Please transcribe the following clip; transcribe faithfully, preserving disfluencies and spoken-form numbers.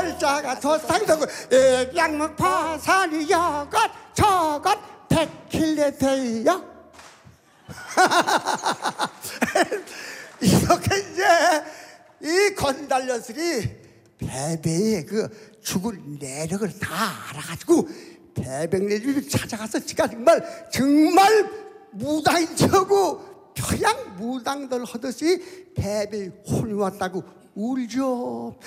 열자가 조상석을 양목파산이 여것 저것 백킬레세요. 이렇게 이제 이 건달녀들이 패배의 그 죽을 내력을 다 알아가지고 패백네집을 찾아가서 지가 정말 정말 무당인 척하고 평양 무당들 하듯이 패배의 혼이 왔다고 울죠.